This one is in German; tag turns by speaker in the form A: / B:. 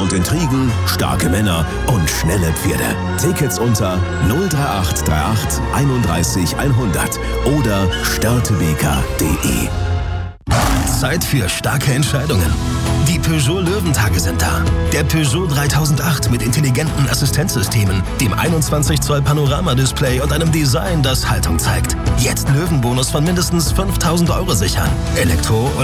A: und Intrigen, starke Männer und schnelle Pferde. Tickets unter 03838 31 100 oder störtebeker.de.
B: Zeit für starke Entscheidungen. Die Peugeot Löwentage sind da. Der Peugeot 3008 mit intelligenten Assistenzsystemen, dem 21 Zoll Panoramadisplay und einem Design, das Haltung zeigt. Jetzt Löwenbonus von mindestens 5.000 € sichern. Elektro- oder